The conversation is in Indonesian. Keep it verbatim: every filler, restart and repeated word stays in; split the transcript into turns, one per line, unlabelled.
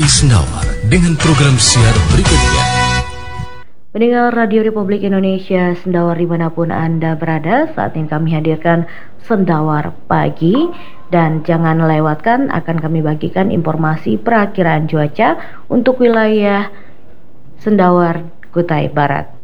Sendawar dengan program siar berikutnya.
Pendengar Radio Republik Indonesia Sendawar dimanapun Anda berada, saat ini kami hadirkan Sendawar Pagi. Dan jangan lewatkan, akan kami bagikan informasi perakiraan cuaca untuk wilayah Sendawar Kutai Barat.